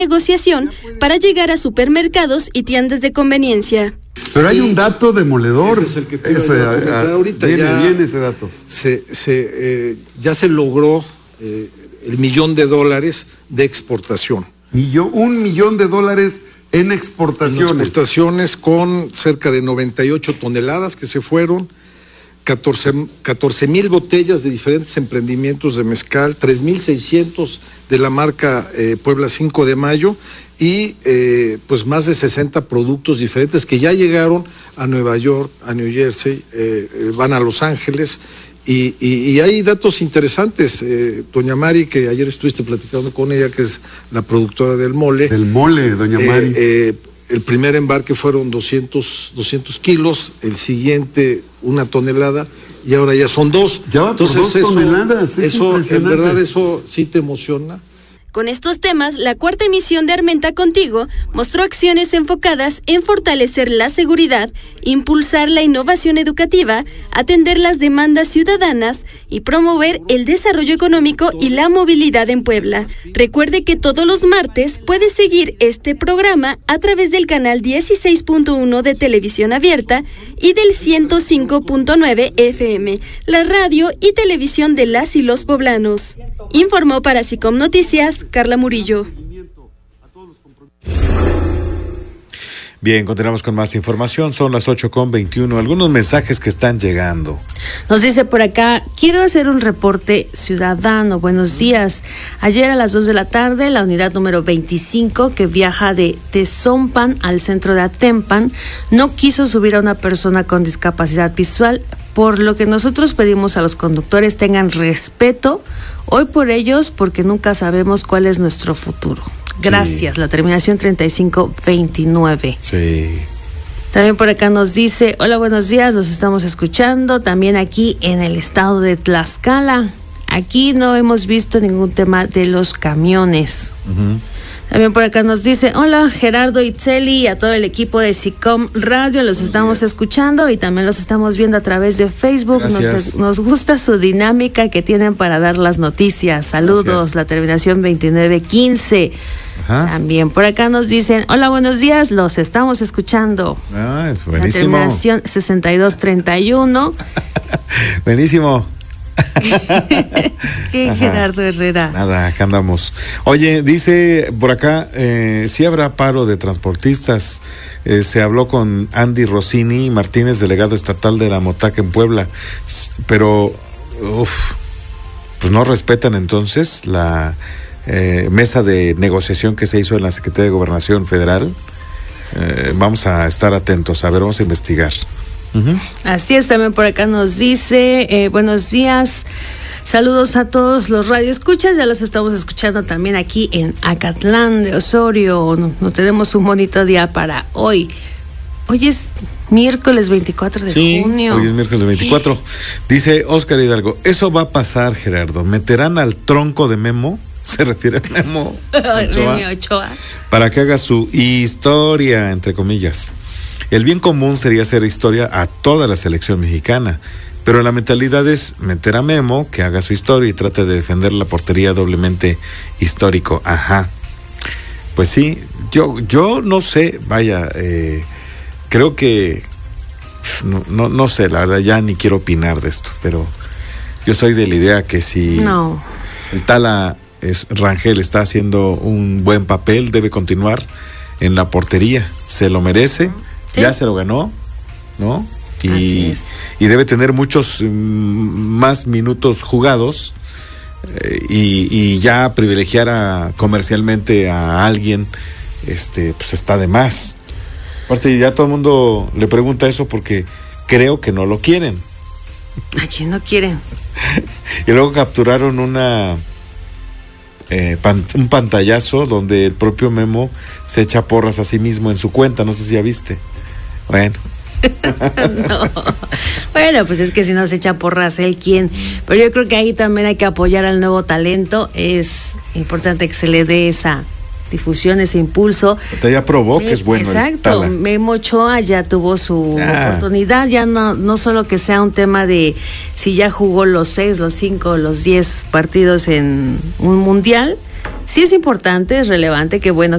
negociación para llegar a supermercados y tiendas de conveniencia. Pero hay un dato demoledor. Ese es el que te iba a comentar ahorita. Viene ese dato. Ya se logró el $1 millón de exportación. $1 millón en exportaciones. En exportaciones con cerca de 98 toneladas que se fueron, 14,000 botellas de diferentes emprendimientos de mezcal, 3,600 de la marca Puebla 5 de Mayo y pues más de 60 productos diferentes que ya llegaron a Nueva York, a New Jersey, van a Los Ángeles y hay datos interesantes. Doña Mari, que ayer estuviste platicando con ella, que es la productora del mole. Del mole, doña Mari. El primer embarque fueron 200 kilos, el siguiente 1 tonelada y ahora ya son 2. Ya va por 2 toneladas. Eso en verdad eso sí te emociona. Con estos temas, la 4ª emisión de Armenta Contigo mostró acciones enfocadas en fortalecer la seguridad, impulsar la innovación educativa, atender las demandas ciudadanas y promover el desarrollo económico y la movilidad en Puebla. Recuerde que todos los martes puede seguir este programa a través del canal 16.1 de Televisión Abierta y del 105.9 FM, la radio y televisión de las y los poblanos. Informó para SICOM Noticias Carla Murillo. Bien, continuamos con más información. Son las 8:21. Algunos mensajes que están llegando. Nos dice por acá: quiero hacer un reporte ciudadano. Buenos días. Ayer a las 2 de la tarde, la unidad número 25, que viaja de Tezompan al centro de Atempan, no quiso subir a una persona con discapacidad visual, por lo que nosotros pedimos a los conductores tengan respeto hoy por ellos, porque nunca sabemos cuál es nuestro futuro. Gracias, sí. La terminación 3529. Sí. También por acá nos dice: hola, buenos días, los estamos escuchando también aquí en el estado de Tlaxcala. Aquí no hemos visto ningún tema de los camiones. Uh-huh. También por acá nos dice: hola, Gerardo Itzeli y a todo el equipo de SICOM Radio, los estamos escuchando y también los estamos viendo a través de Facebook. Nos gusta su dinámica que tienen para dar las noticias. Saludos. Gracias. La terminación 2915. Ajá. También por acá nos dicen: hola, buenos días, los estamos escuchando. Ah, buenísimo. La terminación 6231. Buenísimo. ¿Qué, Gerardo Herrera? Nada, acá andamos. Oye, dice por acá, sí habrá paro de transportistas. Se habló con Andy Rossini Martínez, delegado estatal de la Motaca en Puebla, pero pues no respetan entonces la mesa de negociación que se hizo en la Secretaría de Gobernación Federal. Vamos a estar atentos, vamos a investigar. Uh-huh. Así es, también por acá nos dice: buenos días, saludos a todos los radioescuchas, ya los estamos escuchando también aquí en Acatlán de Osorio. No tenemos un bonito día para hoy. Hoy es miércoles 24 de junio. Hoy es miércoles 24. Dice Óscar Hidalgo: eso va a pasar, Gerardo, meterán al tronco de Memo, se refiere a Memo Ochoa, para que haga su historia, entre comillas. El bien común sería hacer historia a toda la selección mexicana, pero la mentalidad es meter a Memo, que haga su historia y trate de defender la portería doblemente histórico. Ajá. Pues sí, yo no sé, vaya, creo que, no sé, la verdad ya ni quiero opinar de esto, pero yo soy de la idea que si el Tala Rangel está haciendo un buen papel, debe continuar en la portería, se lo merece. ¿Sí? Ya se lo ganó, ¿no? Y debe tener muchos más minutos jugados y ya privilegiar comercialmente a alguien, pues está de más. Aparte, ya todo el mundo le pregunta eso porque creo que no lo quieren. ¿A quién no quieren? Y luego capturaron un pantallazo donde el propio Memo se echa porras a sí mismo en su cuenta, no sé si ya viste. Bueno. No. Bueno, pues es que si no se echa porras, él quién. Pero yo creo que ahí también hay que apoyar al nuevo talento. Es importante que se le dé esa difusión, ese impulso. Usted ya probó que es bueno. Exacto, Memo Ochoa ya tuvo su oportunidad, ya no solo que sea un tema de si ya jugó los 6, los 5, los 10 partidos en un mundial. Sí es importante, es relevante, que bueno